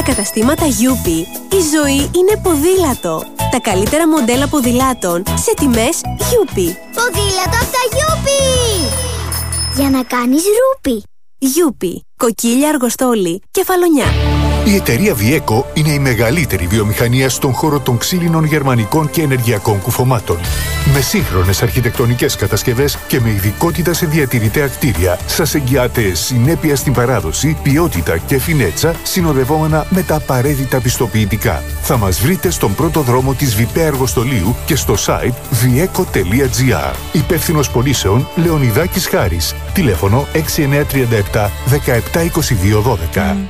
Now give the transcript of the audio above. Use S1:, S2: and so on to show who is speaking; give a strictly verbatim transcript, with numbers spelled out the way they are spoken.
S1: Στα καταστήματα Γιούπι, η ζωή είναι ποδήλατο. Τα καλύτερα μοντέλα ποδηλάτων σε τιμές Γιούπι.
S2: Ποδήλατο από τα Γιούπι! Για να κάνεις ρούπι.
S1: Γιούπι, Κοκκίλια, Αργοστόλη, Κεφαλονιά.
S3: Η εταιρεία Βιέκο είναι η μεγαλύτερη βιομηχανία στον χώρο των ξύλινων γερμανικών και ενεργειακών κουφωμάτων. Με σύγχρονες αρχιτεκτονικές κατασκευές και με ειδικότητα σε διατηρητέα κτίρια, σας εγγυάται συνέπεια στην παράδοση, ποιότητα και φινέτσα, συνοδευόμενα με τα απαραίτητα πιστοποιητικά. Θα μας βρείτε στον πρώτο δρόμο της Βιπέ Αργοστολίου και στο site vieko τελεία gr. Υπεύθυνος πωλήσεων Λεωνιδάκης Χάρης. Τηλέφωνο έξι εννιά τρία επτά δεκαεπτά είκοσι δύο δώδεκα.